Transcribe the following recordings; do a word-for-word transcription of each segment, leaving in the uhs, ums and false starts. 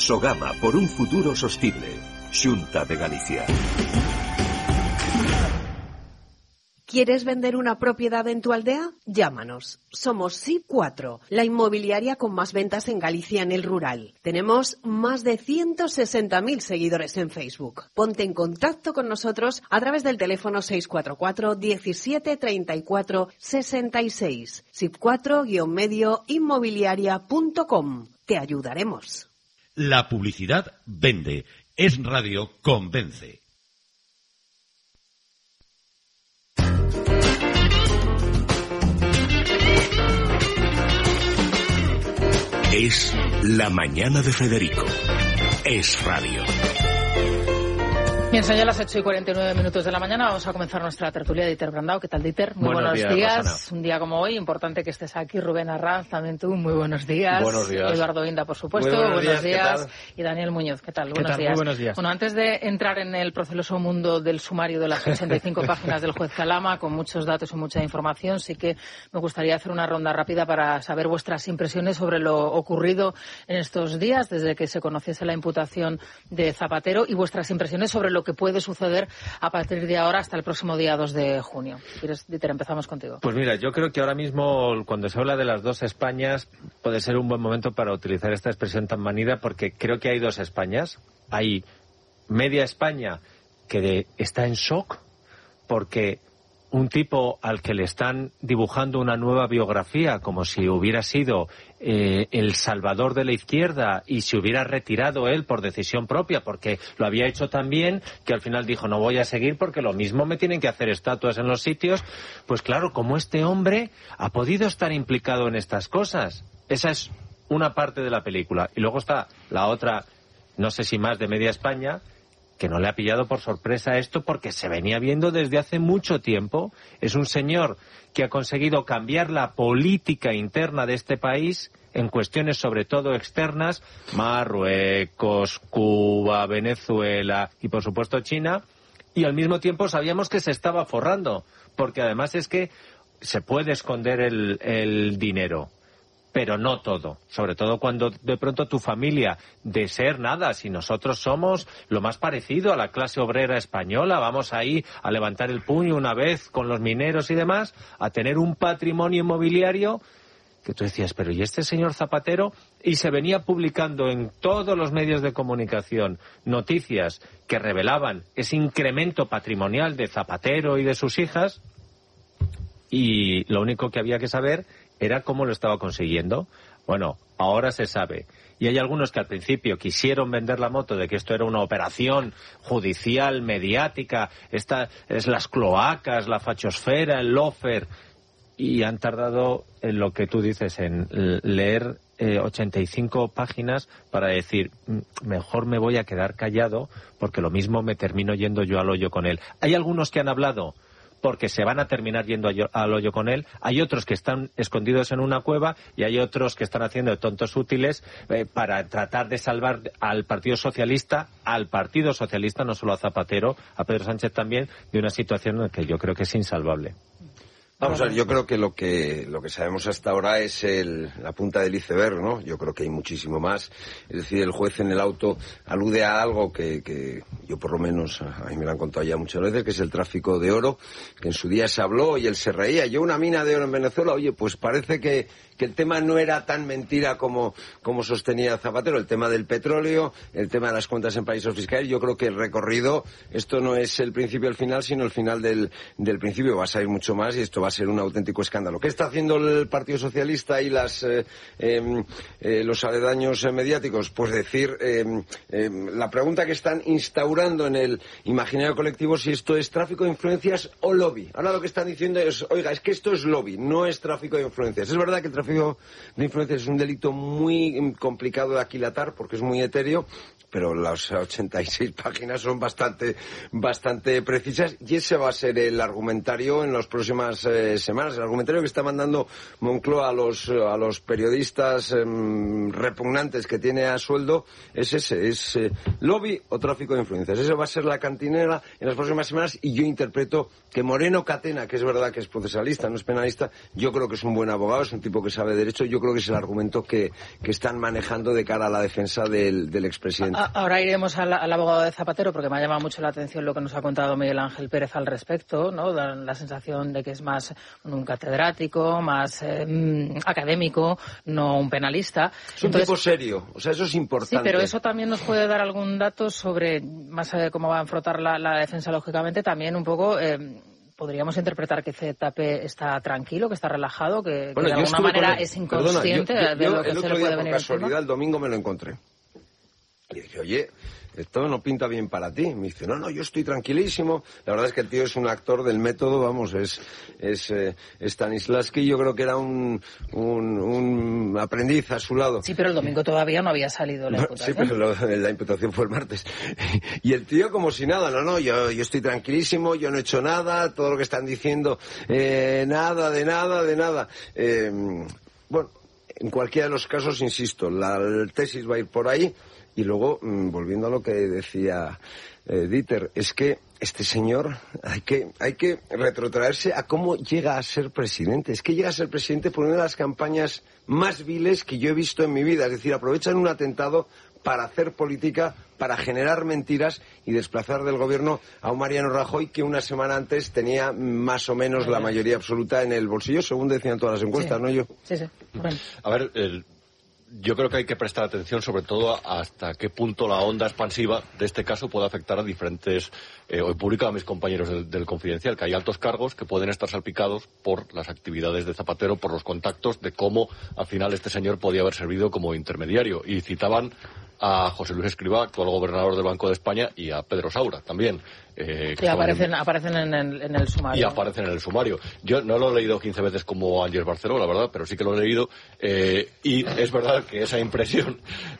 Sogama por un futuro sostible. Xunta de Galicia. ¿Quieres vender una propiedad en tu aldea? Llámanos. Somos S I P cuatro, la inmobiliaria con más ventas en Galicia en el rural. Tenemos más de ciento sesenta mil seguidores en Facebook. Ponte en contacto con nosotros a través del teléfono seis cuatro cuatro, diecisiete, treinta y cuatro, sesenta y seis. S I P cuatro guion medio inmobiliaria punto com. Te ayudaremos. La publicidad vende. Es Radio Convence. Es la mañana de Federico. Es radio. Bien, son ya las ocho y cuarenta y nueve minutos de la mañana. Vamos a comenzar nuestra tertulia de Dieter Brandao. ¿Qué tal, Dieter? Muy buenos, buenos días. días. Un día como hoy, importante que estés aquí. Rubén Arranz, también tú. Muy buenos días. Buenos días. Eduardo Inda, por supuesto. Muy buenos, buenos días. días. Y Daniel Muñoz. ¿Qué tal? ¿Qué Buenos tal? días. Muy buenos días. Bueno, antes de entrar en el proceloso mundo del sumario de las ochenta y cinco páginas del juez Calama, con muchos datos y mucha información, sí que me gustaría hacer una ronda rápida para saber vuestras impresiones sobre lo ocurrido en estos días, desde que se conociese la imputación de Zapatero, y vuestras impresiones sobre lo que puede suceder a partir de ahora hasta el próximo día dos de junio. ¿Quieres, Dieter? Empezamos contigo. Pues mira, yo creo que ahora mismo, cuando se habla de las dos Españas, puede ser un buen momento para utilizar esta expresión tan manida, porque creo que hay dos Españas. Hay media España que de, está en shock porque un tipo al que le están dibujando una nueva biografía como si hubiera sido eh, el salvador de la izquierda y se hubiera retirado él por decisión propia, porque lo había hecho tan bien que al final dijo no voy a seguir porque lo mismo me tienen que hacer estatuas en los sitios. Pues claro, como este hombre ha podido estar implicado en estas cosas. Esa es una parte de la película. Y luego está la otra, no sé si más de media España, que no le ha pillado por sorpresa esto porque se venía viendo desde hace mucho tiempo. Es un señor que ha conseguido cambiar la política interna de este país en cuestiones sobre todo externas, Marruecos, Cuba, Venezuela y por supuesto China, y al mismo tiempo sabíamos que se estaba forrando, porque además es que se puede esconder el, el dinero, pero no todo, sobre todo cuando de pronto tu familia, de ser nada, si nosotros somos lo más parecido a la clase obrera española, vamos ahí a levantar el puño una vez con los mineros y demás, a tener un patrimonio inmobiliario que tú decías, pero ¿y este señor Zapatero? Y se venía publicando en todos los medios de comunicación noticias que revelaban ese incremento patrimonial de Zapatero y de sus hijas, y lo único que había que saber era cómo lo estaba consiguiendo. Bueno, ahora se sabe. Y hay algunos que al principio quisieron vender la moto de que esto era una operación judicial, mediática, esta es las cloacas, la fachosfera, el lofer, y han tardado en lo que tú dices, en leer eh, ochenta y cinco páginas para decir, mejor me voy a quedar callado porque lo mismo me termino yendo yo al hoyo con él. Hay algunos que han hablado porque se van a terminar yendo al hoyo con él, hay otros que están escondidos en una cueva y hay otros que están haciendo tontos útiles eh, para tratar de salvar al Partido Socialista, al Partido Socialista, no solo a Zapatero, a Pedro Sánchez también, de una situación en la que yo creo que es insalvable. Vamos a ver, yo creo que lo que lo que sabemos hasta ahora es el, la punta del iceberg, ¿no? Yo creo que hay muchísimo más. Es decir, el juez en el auto alude a algo que, que yo por lo menos, a mí me lo han contado ya muchas veces, que es el tráfico de oro, que en su día se habló y él se reía. Yo una mina de oro en Venezuela, oye, pues parece que, que el tema no era tan mentira como, como sostenía Zapatero. El tema del petróleo, el tema de las cuentas en paraísos fiscales, yo creo que el recorrido, esto no es el principio del final, sino el final del, del principio. Va a salir mucho más y esto va a ser un auténtico escándalo. ¿Qué está haciendo el Partido Socialista y las eh, eh, eh, los aledaños eh, mediáticos? Pues decir, eh, eh, la pregunta que están instaurando en el imaginario colectivo, si esto es tráfico de influencias o lobby. Ahora lo que están diciendo es, oiga, es que esto es lobby, no es tráfico de influencias. Es verdad que el tráfico de influencias es un delito muy complicado de aquilatar porque es muy etéreo, pero las ochenta y seis páginas son bastante bastante precisas y ese va a ser el argumentario en las próximas eh, eh, semanas. El argumentario que está mandando Moncloa a los, a los periodistas eh, repugnantes que tiene a sueldo es ese, es eh, lobby o tráfico de influencias. Eso va a ser la cantinera en las próximas semanas, y yo interpreto que Moreno Catena, que es verdad que es procesalista, no es penalista, yo creo que es un buen abogado, es un tipo que sabe derecho, yo creo que es el argumento que, que están manejando de cara a la defensa del, del expresidente. Ahora iremos al, al abogado de Zapatero, porque me ha llamado mucho la atención lo que nos ha contado Miguel Ángel Pérez al respecto, ¿no? Da la sensación de que es más un catedrático, más eh, académico, no un penalista. Es un Entonces, tipo serio, o sea, eso es importante. Sí, pero eso también nos puede dar algún dato sobre, más allá de cómo va a enfrentar la, la defensa, lógicamente, también un poco... Eh, podríamos interpretar que Z P está tranquilo, que está relajado, que, bueno, que de alguna manera es inconsciente. Perdona, yo, yo, de lo que el se otro le día, puede por venir casualidad, el domingo me lo encontré. Y dije, oye, esto no pinta bien para ti. Me dice, no, no, yo estoy tranquilísimo. La verdad es que el tío es un actor del método, vamos, es, es eh, Stanislavski, yo creo que era un, un, un aprendiz a su lado. Sí, pero el domingo todavía no había salido la imputación. Sí, pero lo, la imputación fue el martes. Y el tío como si nada, no, no, yo, yo estoy tranquilísimo, yo no he hecho nada, todo lo que están diciendo, eh, nada, de nada, de nada. Eh, bueno, en cualquiera de los casos, insisto, la, la tesis va a ir por ahí. Y luego, mmm, volviendo a lo que decía eh, Dieter, es que este señor hay que, hay que retrotraerse a cómo llega a ser presidente. Es que llega a ser presidente por una de las campañas más viles que yo he visto en mi vida. Es decir, aprovechan un atentado para hacer política, para generar mentiras y desplazar del gobierno a un Mariano Rajoy que una semana antes tenía más o menos la mayoría absoluta en el bolsillo, según decían todas las encuestas, sí. ¿no? Yo. Sí, sí. Bueno. A ver, el... yo creo que hay que prestar atención sobre todo hasta qué punto la onda expansiva de este caso puede afectar a diferentes... Eh, hoy publicaba a mis compañeros del, del Confidencial que hay altos cargos que pueden estar salpicados por las actividades de Zapatero, por los contactos, de cómo al final este señor podía haber servido como intermediario. Y citaban a José Luis Escrivá, actual gobernador del Banco de España, y a Pedro Saura también. Eh, que aparecen, en... aparecen en el, en el sumario. Y aparecen en el sumario. Yo no lo he leído quince veces como Ángeles Barceló, la verdad, pero sí que lo he leído. Eh, y es verdad que esa impresión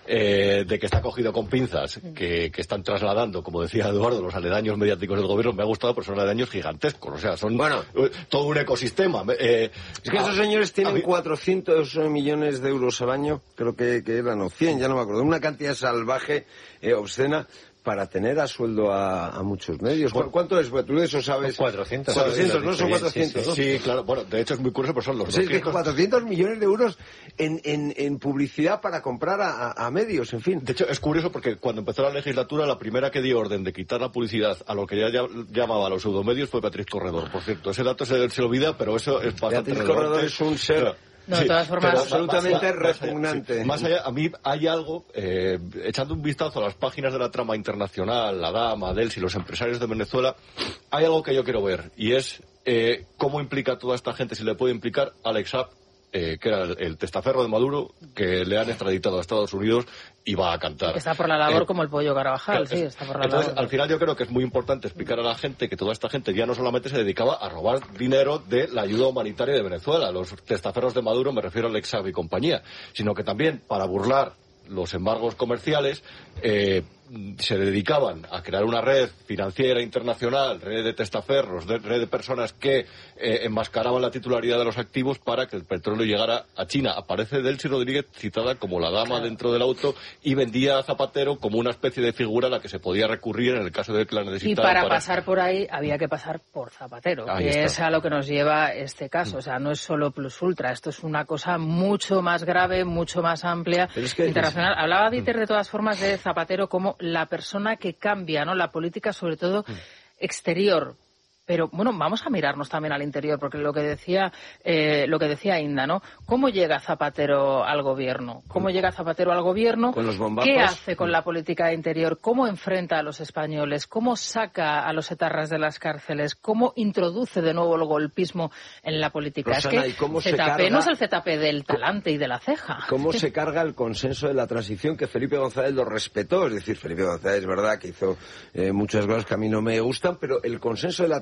eh, de que está cogido con pinzas, que, que están trasladando, como decía Eduardo, los aledaños mediáticos del gobierno, me ha gustado, pero son aledaños gigantescos. O sea, son bueno, todo un ecosistema. Eh, es que esos señores tienen mí... cuatrocientos millones de euros al año, creo que, que eran, o cien, ya no me acuerdo. Una cantidad salvaje, eh, obscena, para tener a sueldo a, a muchos medios. Bueno, ¿cuánto es? Tú de eso sabes. cuatrocientos. cuatrocientos, ¿no? Son cuatrocientos, sí, sí, sí, claro. Bueno, de hecho es muy curioso, pero son los sí, doscientos. Es que cuatrocientos millones de euros en, en, en publicidad para comprar a, a medios, en fin. De hecho, es curioso porque cuando empezó la legislatura, la primera que dio orden de quitar la publicidad a lo que ya llamaba a los pseudomedios fue Beatriz Corredor. Por cierto, ese dato se, se olvida, pero eso es bastante Beatriz Corredor es un ser... Claro. No, de todas formas, absolutamente más, repugnante. Más allá, sí. Más allá, a mí hay algo, eh, echando un vistazo a las páginas de la trama internacional, la Dama, Adels y los empresarios de Venezuela, hay algo que yo quiero ver, y es eh, cómo implica toda esta gente, si le puede implicar Alex Saab, eh, que era el, el testaferro de Maduro, que le han extraditado a Estados Unidos y va a cantar. Que está por la labor eh, como el pollo Carvajal, eh, sí, está por la entonces, labor. Al final yo creo que es muy importante explicar a la gente que toda esta gente ya no solamente se dedicaba a robar dinero de la ayuda humanitaria de Venezuela, los testaferros de Maduro, me refiero a Alex Saab y compañía, sino que también para burlar los embargos comerciales eh, se dedicaban a crear una red financiera internacional, red de testaferros, de, red de personas que eh, enmascaraban la titularidad de los activos para que el petróleo llegara a China. Aparece Delcy Rodríguez citada como la dama claro. dentro del auto y vendía a Zapatero como una especie de figura a la que se podía recurrir en el caso de que la necesitara. Y para, para pasar por ahí había que pasar por Zapatero, ahí que está. Es a lo que nos lleva este caso. O sea, no es solo plus ultra, esto es una cosa mucho más grave, mucho más amplia, es que internacional. Es... Hablaba Dieter de todas formas de Zapatero como la persona que cambia, ¿no? La política, sobre todo exterior. Pero bueno, vamos a mirarnos también al interior, porque lo que decía eh, lo que decía Inda, ¿no? ¿Cómo llega Zapatero al gobierno? ¿Cómo llega Zapatero al gobierno? Con los bombazos. ¿Qué hace con la política interior? ¿Cómo enfrenta a los españoles? ¿Cómo saca a los etarras de las cárceles? ¿Cómo introduce de nuevo el golpismo en la política? Rosana, es que ¿cómo Z P se carga, no es el Z P del talante y de la ceja. ¿Cómo se carga el consenso de la transición que Felipe González lo respetó? Es decir, Felipe González es verdad que hizo eh, muchas cosas que a mí no me gustan, pero el consenso de la transición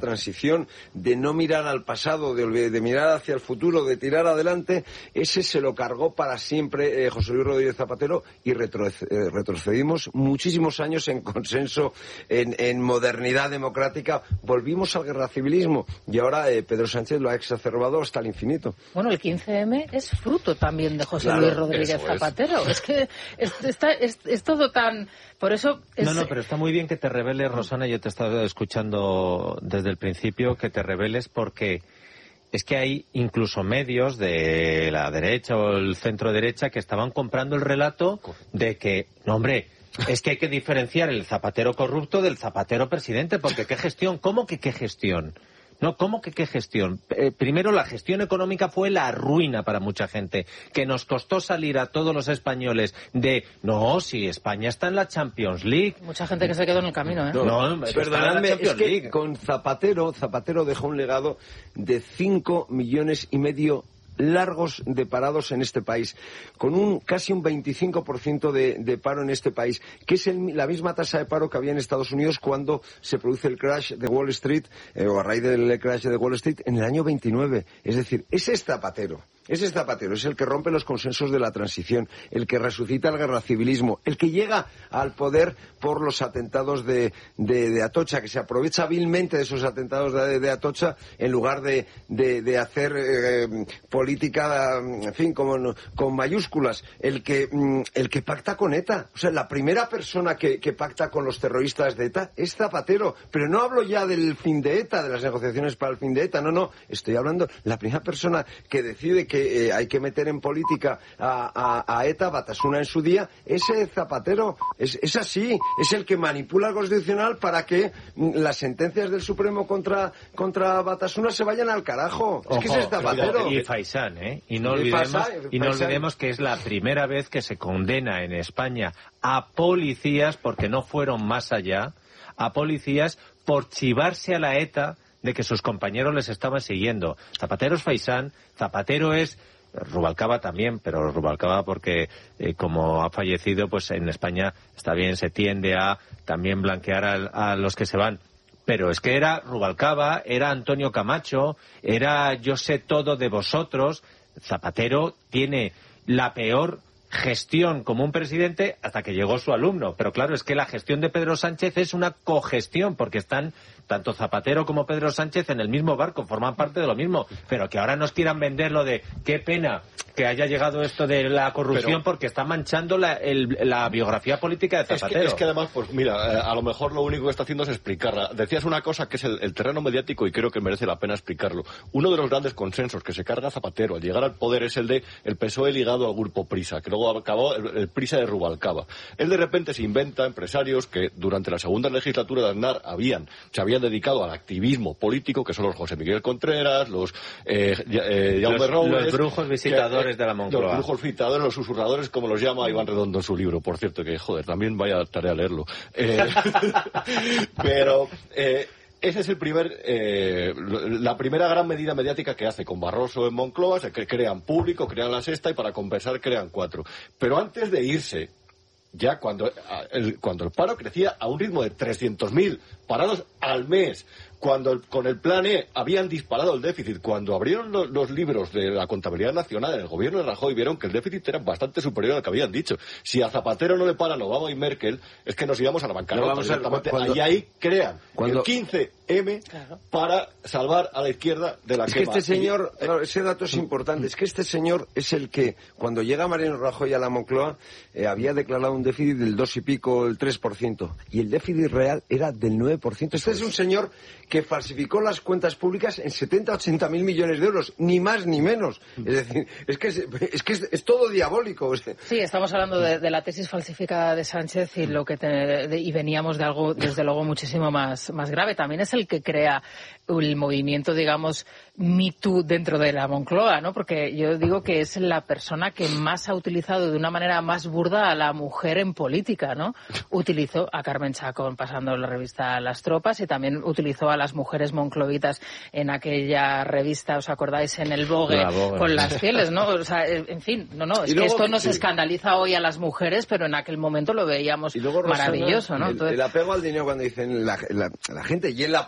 transición, de no mirar al pasado, de, de mirar hacia el futuro, de tirar adelante, ese se lo cargó para siempre eh, José Luis Rodríguez Zapatero y retro, eh, retrocedimos muchísimos años en consenso, en, en modernidad democrática, volvimos al guerracivilismo y ahora eh, Pedro Sánchez lo ha exacerbado hasta el infinito. Bueno, el quince eme es fruto también de José Claro, Luis Rodríguez eso es. Zapatero. Es que es, está, es, es todo tan... Por eso... Es... No, no, pero está muy bien que te reveles, Rosana, yo te he estado escuchando desde el principio, que te reveles porque es que hay incluso medios de la derecha o el centro derecha que estaban comprando el relato de que, no hombre, es que hay que diferenciar el Zapatero corrupto del Zapatero presidente, porque qué gestión, ¿cómo que qué gestión? No, ¿cómo que qué gestión? Eh, primero, la gestión económica fue la ruina para mucha gente, que nos costó salir a todos los españoles de, no, si España está en la Champions League. Mucha gente que se quedó en el camino, ¿eh? No, No, perdonadme, está en la es que League. con Zapatero, Zapatero dejó un legado de cinco millones y medio largos de parados en este país, con un casi un veinticinco por ciento de, de paro en este país, que es el, la misma tasa de paro que había en Estados Unidos cuando se produce el crash de Wall Street, eh, o a raíz del crash de Wall Street, en el año veintinueve. Es decir, ese es Zapatero. Ese es Zapatero, es el que rompe los consensos de la transición, el que resucita el guerracivilismo, el que llega al poder por los atentados de, de, de Atocha, que se aprovecha vilmente de esos atentados de, de Atocha en lugar de, de, de hacer eh, política, en fin, con, con mayúsculas, el que, el que pacta con ETA. O sea, la primera persona que, que pacta con los terroristas de ETA es Zapatero. Pero no hablo ya del fin de ETA, de las negociaciones para el fin de ETA, no, no, estoy hablando, la primera persona que decide que Eh, hay que meter en política a, a, a ETA, Batasuna en su día, ese Zapatero es, es así, es el que manipula el Constitucional para que mm, las sentencias del Supremo contra, contra Batasuna se vayan al carajo. Ojo, es que ese es Zapatero. y Faisán, ¿eh? Y no, Y olvidemos, Faisán, y no Faisán. olvidemos que es la primera vez que se condena en España a policías, porque no fueron más allá, a policías por chivarse a la ETA de que sus compañeros les estaban siguiendo. Zapatero es Faisán, Zapatero es Rubalcaba también, pero Rubalcaba porque eh, como ha fallecido, pues en España está bien, se tiende a también blanquear a, a los que se van. Pero es que era Rubalcaba, era Antonio Camacho, era yo sé todo de vosotros. Zapatero tiene la peor gestión como un presidente hasta que llegó su alumno. Pero claro, es que la gestión de Pedro Sánchez es una cogestión, porque están tanto Zapatero como Pedro Sánchez en el mismo barco, forman parte de lo mismo. Pero que ahora nos quieran vender lo de qué pena que haya llegado esto de la corrupción, pero, porque está manchando la, el, la biografía política de Zapatero. Es que, es que además, pues mira, a lo mejor lo único que está haciendo es explicarla. Decías una cosa que es el, el terreno mediático y creo que merece la pena explicarlo. Uno de los grandes consensos que se carga Zapatero al llegar al poder es el de el P S O E ligado al grupo Prisa, que luego acabó el, el Prisa de Rubalcaba. Él de repente se inventa empresarios que durante la segunda legislatura de Aznar habían, se habían dedicado al activismo político, que son los José Miguel Contreras, los eh, eh, Jaume los, Robles, los brujos visitadores que, eh, de la Moncloa. Los brujos visitadores, los susurradores, como los llama Iván Redondo en su libro, por cierto, que joder, también vaya tarea leerlo. Eh, pero eh, ese es el primer, eh, la primera gran medida mediática que hace con Barroso en Moncloa, se crean público, crean la sexta y para compensar crean cuatro. Pero antes de irse, ya cuando el, cuando el paro crecía a un ritmo de trescientos mil parados al mes, cuando el, con el plan E habían disparado el déficit, cuando abrieron los, los libros de la contabilidad nacional en el gobierno de Rajoy, vieron que el déficit era bastante superior al que habían dicho. Si a Zapatero no le paran Obama y Merkel, es que nos íbamos a la bancarrota. No, vamos a ver, cuando, y ahí crean cuando, el quince eme claro. para salvar a la izquierda de la es quema. Que este señor, y, no, ese dato es importante, es que este señor es el que, cuando llega Mariano Rajoy a la Moncloa, eh, había declarado un déficit del dos y pico, el tres por ciento, y el déficit real era del nueve por ciento. Este es un señor que falsificó las cuentas públicas en setenta, ochenta mil millones de euros, ni más ni menos. Es decir, es que es, es, que es, es todo diabólico. Sí, estamos hablando de, de la tesis falsificada de Sánchez y lo que te, de, y veníamos de algo, desde luego, muchísimo más, más grave. También es el que crea el movimiento, digamos, Me Too dentro de la Moncloa, ¿no? Porque yo digo que es la persona que más ha utilizado de una manera más burda a la mujer en política, ¿no? Utilizó a Carmen Chacón pasando la revista Las Tropas y también utilizó a las mujeres monclovitas en aquella revista, ¿os acordáis? En el Vogue, Vogue. Con las fieles, ¿no? O sea, en fin, no, no, es luego, que esto nos sí. escandaliza hoy a las mujeres, pero en aquel momento lo veíamos y luego, maravilloso, Rosana, ¿no? El, Entonces... el apego al dinero cuando dicen la, la, la gente, y él la,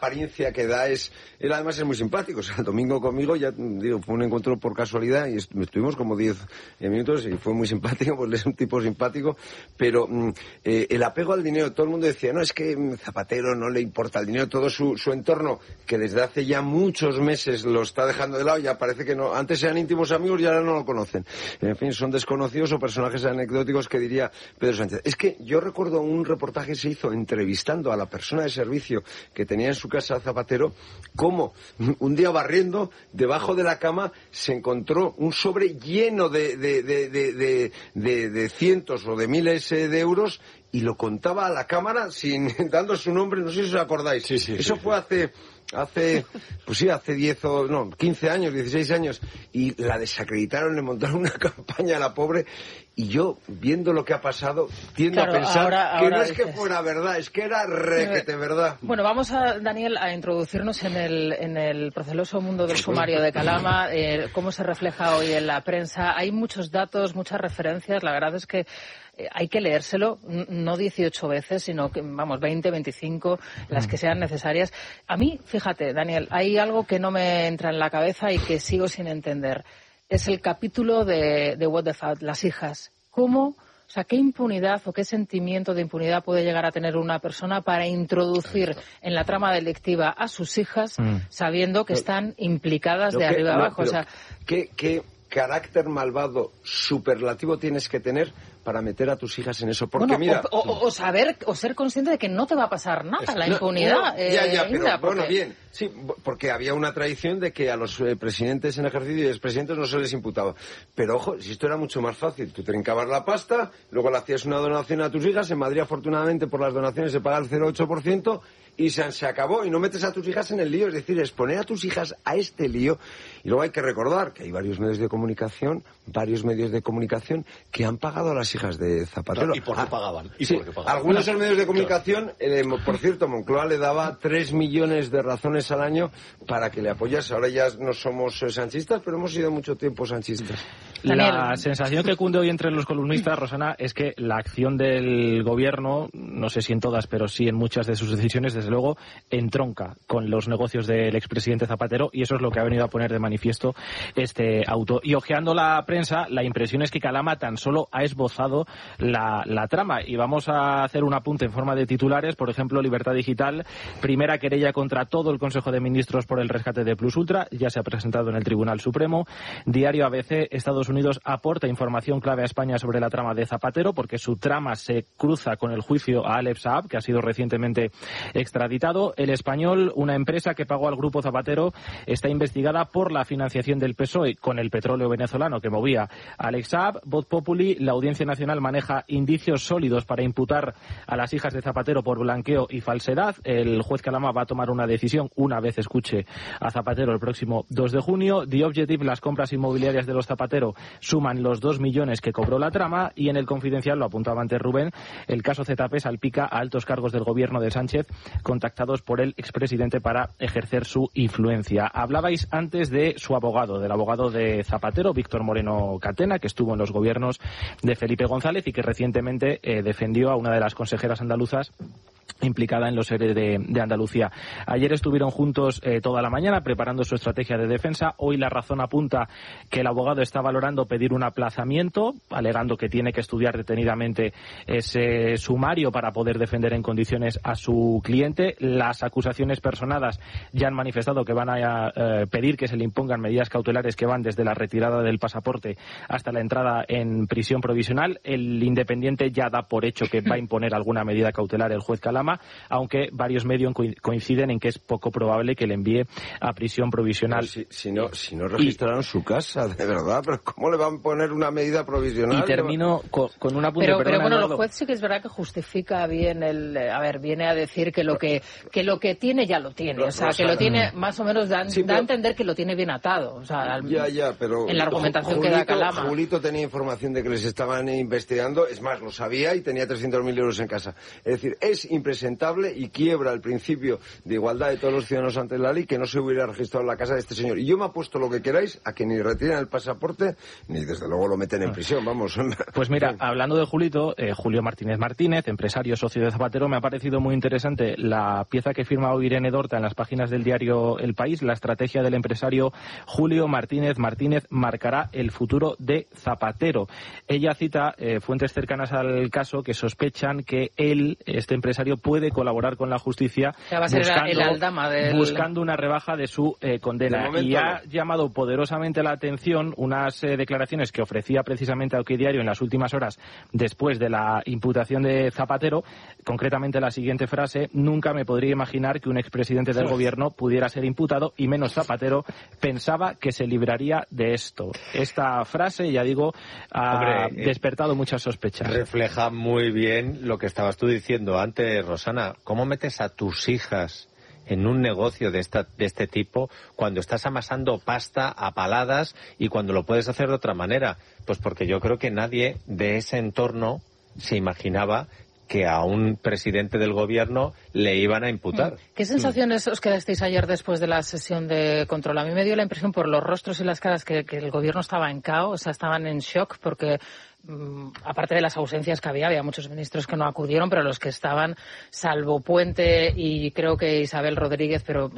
apariencia que da es... Él además es muy simpático. O sea, el domingo conmigo, ya digo, fue un encuentro por casualidad y estuvimos como diez minutos y fue muy simpático, pues es un tipo simpático, pero eh, el apego al dinero, todo el mundo decía, no, es que Zapatero no le importa el dinero, todo su, su entorno, que desde hace ya muchos meses lo está dejando de lado, ya parece que no, antes eran íntimos amigos y ahora no lo conocen. En fin, son desconocidos o personajes anecdóticos que diría Pedro Sánchez. Es que yo recuerdo un reportaje que se hizo entrevistando a la persona de servicio que tenía en su casa Zapatero, cómo un día barriendo, debajo de la cama se encontró un sobre lleno de, de, de, de, de, de, de cientos o de miles de euros y lo contaba a la cámara sin dando su nombre, no sé si os acordáis. Sí, sí, Eso sí, fue sí. hace... Hace, pues sí, hace diez o, no, quince años, dieciséis años, y la desacreditaron, le montaron una campaña a la pobre, y yo, viendo lo que ha pasado, tiendo Claro, a pensar ahora- que ahora no es que dices- fuera verdad, es que era requete verdad. Bueno, vamos a, Daniel, a introducirnos en el, en el proceloso mundo del sumario de Calama, eh, cómo se refleja hoy en la prensa. Hay muchos datos, muchas referencias. La verdad es que eh, hay que leérselo, n- no dieciocho veces, sino que, vamos, veinte, veinticinco, las que sean necesarias. A mí, fíjate, Daniel, hay algo que no me entra en la cabeza y que sigo sin entender. Es el capítulo de, de What the Fuck, las hijas. ¿Cómo? O sea, ¿qué impunidad o qué sentimiento de impunidad puede llegar a tener una persona para introducir en la trama delictiva a sus hijas Mm. sabiendo que están implicadas Lo de que- arriba no, abajo? O pero sea, ¿qué, qué carácter malvado superlativo tienes que tener para meter a tus hijas en eso? Porque bueno, mira... o, o- o saber o ser consciente de que no te va a pasar nada, la No, impunidad. no, ya, ya, eh, pero Indra, bueno, porque- bien. Sí, porque había una tradición de que a los eh, presidentes en ejercicio y expresidentes no se les imputaba. Pero ojo, si esto era mucho más fácil, tú trincabas la pasta, luego le hacías una donación a tus hijas, en Madrid afortunadamente por las donaciones se paga el cero coma ocho por ciento y se, se acabó, y no metes a tus hijas en el lío, es decir, exponer a tus hijas a este lío. Y luego hay que recordar que hay varios medios de comunicación, varios medios de comunicación que han pagado a las hijas de Zapatero. Claro, ¿y por qué Ah, pagaban? ¿Y sí, por qué pagaban? algunos de los medios de comunicación, eh, por cierto, Moncloa le daba tres millones de razones al año para que le apoyase. Ahora ya no somos eh, sanchistas, pero hemos sido mucho tiempo sanchistas. Daniel. La sensación que cunde hoy entre los columnistas, Rosana, es que la acción del gobierno, no sé si en todas, pero sí en muchas de sus decisiones, desde luego, entronca con los negocios del expresidente Zapatero, y eso es lo que ha venido a poner de manifiesto este auto. Y ojeando la prensa, la impresión es que Calama tan solo ha esbozado la, la trama. Y vamos a hacer un apunte en forma de titulares. Por ejemplo, Libertad Digital, primera querella contra todo el Consejo de Ministros por el rescate de Plus Ultra, ya se ha presentado en el Tribunal Supremo. Diario A B C, Estados Unidos aporta información clave a España sobre la trama de Zapatero, porque su trama se cruza con el juicio a Alep Saab, que ha sido recientemente extraditado. El Español, una empresa que pagó al grupo Zapatero, está investigada por la financiación del P S O E con el petróleo venezolano que movía a Alep Saab. Voz Populi, la Audiencia Nacional maneja indicios sólidos para imputar a las hijas de Zapatero por blanqueo y falsedad. El juez Calama va a tomar una decisión una vez escuche a Zapatero el próximo dos de junio. The Objective, las compras inmobiliarias de los Zapatero suman los dos millones que cobró la trama, y en el Confidencial, lo apuntaba antes Rubén, el caso Z P salpica a altos cargos del gobierno de Sánchez contactados por el expresidente para ejercer su influencia. Hablabais antes de su abogado, del abogado de Zapatero, Víctor Moreno Catena, que estuvo en los gobiernos de Felipe González y que recientemente eh, defendió a una de las consejeras andaluzas implicada en los E R E de, de Andalucía. Ayer estuvieron juntos eh, toda la mañana preparando su estrategia de defensa. Hoy La Razón apunta que el abogado está valorando pedir un aplazamiento, alegando que tiene que estudiar detenidamente ese sumario para poder defender en condiciones a su cliente. Las acusaciones personadas ya han manifestado que van a eh, pedir que se le impongan medidas cautelares que van desde la retirada del pasaporte hasta la entrada en prisión provisional. El Independiente ya da por hecho que va a imponer alguna medida cautelar el juez Calama, aunque varios medios coinciden en que es poco probable que le envíe a prisión provisional. Si, si no, si no registraron y, su casa, de verdad, pero ¿cómo le van a poner una medida provisional? Y termino con, con un apunte. Pero, pero perdona, bueno, Eduardo. el juez sí que es verdad que justifica bien el, a ver, viene a decir que lo que que lo que tiene ya lo tiene, o sea, que lo tiene más o menos da, sí, da a pero, entender que lo tiene bien atado, o sea, ya, ya, pero en la argumentación Julito, que da Calama. Julito tenía información de que les estaban investigando, es más, lo sabía y tenía trescientos mil euros en casa. Es decir, es impresentable y quiebra el principio de igualdad de todos los ciudadanos ante la ley que no se hubiera registrado en la casa de este señor. Y yo me apuesto lo que queráis a que ni retiren el pasaporte ni desde luego lo meten en prisión, vamos. Pues mira, hablando de Julito, eh, Julio Martínez Martínez, empresario socio de Zapatero, me ha parecido muy interesante la pieza que firma hoy Irene Dorta en las páginas del diario El País. La estrategia del empresario Julio Martínez Martínez marcará el futuro de Zapatero. Ella cita eh, fuentes cercanas al caso que sospechan que él, este empresario, puede colaborar con la justicia o sea, va a ser buscando, el aldama del... buscando una rebaja de su eh, condena. De y ha no. llamado poderosamente la atención unas eh, declaraciones que ofrecía precisamente a OK Diario en las últimas horas después de la imputación de Zapatero, concretamente la siguiente frase: nunca me podría imaginar que un expresidente del gobierno pudiera ser imputado, y menos Zapatero, pensaba que se libraría de esto. Esta frase, ya digo, ha Hombre, despertado muchas sospechas. Refleja muy bien lo que estabas tú diciendo antes, Rosana. ¿Cómo metes a tus hijas en un negocio de, esta, de este tipo cuando estás amasando pasta a paladas y cuando lo puedes hacer de otra manera? Pues porque yo creo que nadie de ese entorno se imaginaba que a un presidente del gobierno le iban a imputar. ¿Qué sensaciones os quedasteis ayer después de la sesión de control? A mí me dio la impresión por los rostros y las caras que, que el gobierno estaba en caos, o sea, estaban en shock porque... aparte de las ausencias que había, había muchos ministros que no acudieron, pero los que estaban, salvo Puente y creo que Isabel Rodríguez, pero